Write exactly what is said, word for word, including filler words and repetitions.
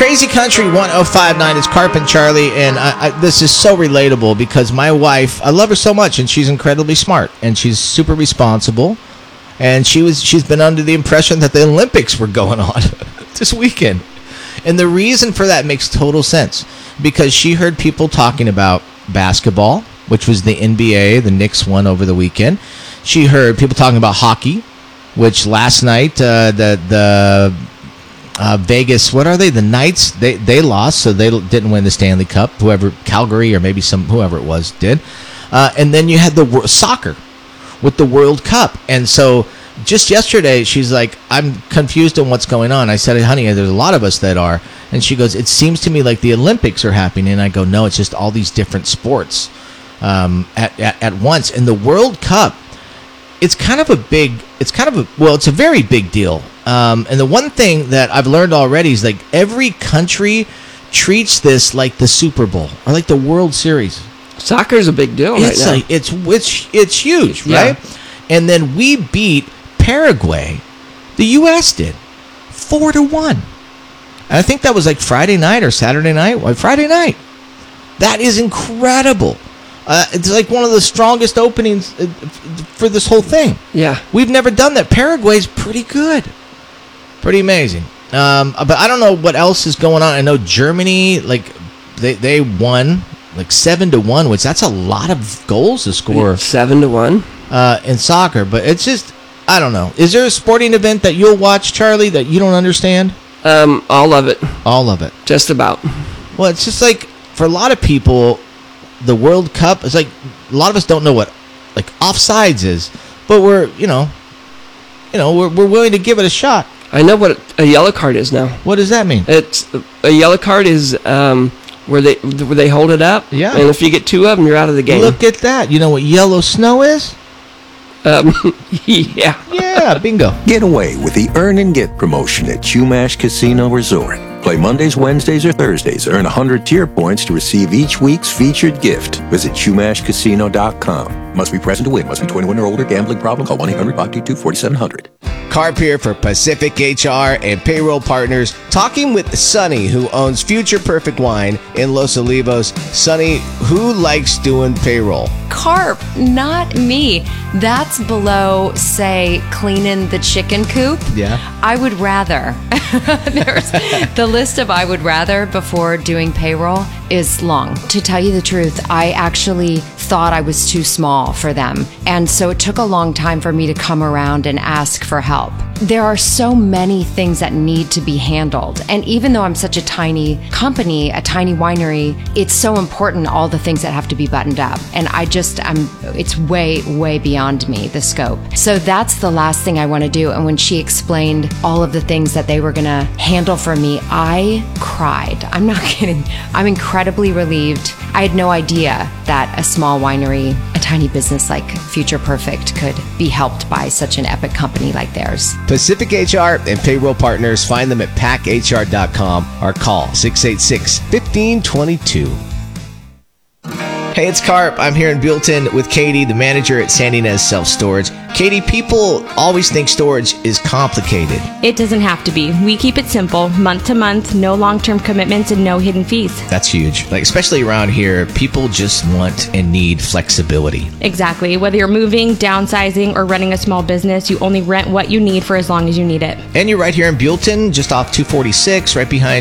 Crazy Country one oh five point nine is Carp and Charlie, and I, I, this is so relatable because my wife, I love her so much, and she's incredibly smart, and she's super responsible, and she was she's been under the impression that the Olympics were going on this weekend, and the reason for that makes total sense because she heard people talking about basketball, which was the N B A, the Knicks won over the weekend. She heard people talking about hockey, which last night uh, the the Uh, Vegas, what are they? The Knights, they they lost, so they didn't win the Stanley Cup. Whoever, Calgary or maybe some whoever it was did. Uh, and then you had the wor- soccer with the World Cup. And so just yesterday, she's like, I'm confused on what's going on. I said, honey, there's a lot of us that are. And she goes, it seems to me like the Olympics are happening. And I go, no, it's just all these different sports um, at, at at once. And the World Cup, it's kind of a big, it's kind of a, well, it's a very big deal. Um, and the one thing that I've learned already is like every country treats this like the Super Bowl or like the World Series. Soccer is a big deal it's right now. Like, it's it's it's huge, Yeah. right? And then we beat Paraguay. The U S did four to one. And I think that was like Friday night or Saturday night. Well, Friday night. That is incredible. Uh, it's like one of the strongest openings uh, for this whole thing. Yeah, we've never done that. Paraguay's pretty good. Pretty amazing. Um, but I don't know what else is going on. I know Germany, like, they they won, like, seven to one, which that's a lot of goals to score. seven to one? Uh, in soccer. But it's just, I don't know. Is there a sporting event that you'll watch, Charlie, that you don't understand? Um, all of it. All of it. Just about. Well, it's just like, for a lot of people, the World Cup, it's like, a lot of us don't know what, like, offsides is. But we're, you know, you know, we're we're willing to give it a shot. I know what a yellow card is now. What does that mean? It's a yellow card is um, where they where they hold it up. Yeah. And if you get two of them, you're out of the game. Look at that. You know what yellow snow is? Um, yeah. Yeah, bingo. Get away with the Earn and Get promotion at Chumash Casino Resort. Play Mondays, Wednesdays, or Thursdays. Earn one hundred tier points to receive each week's featured gift. Visit Chumash Casino dot com. Must be present to win. Must be twenty-one or older. Gambling problem? Call one eight hundred five two two four seven zero zero. Carp here for Pacific H R and Payroll Partners, talking with Sonny, who owns Future Perfect Wine in Los Olivos. Sonny, who likes doing payroll? Carp, not me. That's below, say, cleaning the chicken coop. Yeah. I would rather. There's the list of I would rather before doing payroll is long. To tell you the truth, I actually thought I was too small for them. And so it took a long time for me to come around and ask for help. There are so many things that need to be handled. And even though I'm such a tiny company, a tiny winery, it's so important, all the things that have to be buttoned up. And I just, I'm, it's way, way beyond me, the scope. So that's the last thing I want to do. And when she explained all of the things that they were going to handle for me, I cried. I'm not kidding. I'm incredibly relieved. I had no idea that a small winery, a tiny business like Future Perfect could be helped by such an epic company like theirs. Pacific H R and Payroll Partners. Find them at pack H R dot com or call six eight six, one five two two. Hey, it's Carp. I'm here in Buellton with Katie, the manager at Sandy Nez Self Storage. Katie, people always think storage is complicated. It doesn't have to be. We keep it simple, month to month, no long-term commitments and no hidden fees. That's huge. Like, especially around here, people just want and need flexibility. Exactly. Whether you're moving, downsizing, or running a small business, you only rent what you need for as long as you need it. And you're right here in Buellton, just off two forty-six, right behind